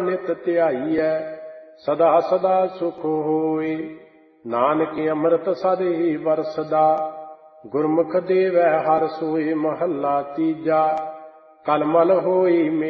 ਨਿਤ ਧਿਆਈਐ, ਸਦਾ ਸਦਾ ਸੁਖ ਹੋਏ। ਨਾਨਕ ਅੰਮ੍ਰਿਤ ਸਦ ਹੀ ਵਰਸਦਾ, ਗੁਰਮੁਖ ਦੇਵੈ ਹਰਿ ਸੋਇ। ਮਹੱਲਾ ਤੀਜਾ। ਕਲਮਲ ਹੋਈ